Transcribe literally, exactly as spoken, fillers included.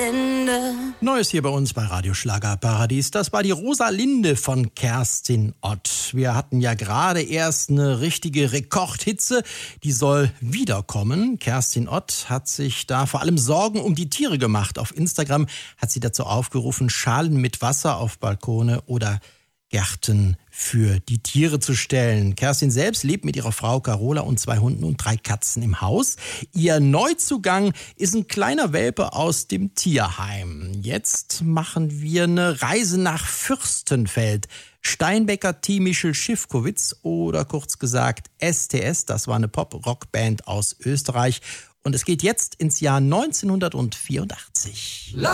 Rosalinde. Neues hier bei uns bei Radio Schlager Paradies. Das war die Rosalinde von Kerstin Ott. Wir hatten ja gerade erst eine richtige Rekordhitze. Die soll wiederkommen. Kerstin Ott hat sich da vor allem Sorgen um die Tiere gemacht. Auf Instagram hat sie dazu aufgerufen, Schalen mit Wasser auf Balkone oder Gärten für die Tiere zu stellen. Kerstin selbst lebt mit ihrer Frau Carola und zwei Hunden und drei Katzen im Haus. Ihr Neuzugang ist ein kleiner Welpe aus dem Tierheim. Jetzt machen wir eine Reise nach Fürstenfeld. Steinbecker, Michel Schiffkowitz oder kurz gesagt S T S, das war eine Pop-Rock-Band aus Österreich. Und es geht jetzt ins Jahr neunzehnhundertvierundachtzig.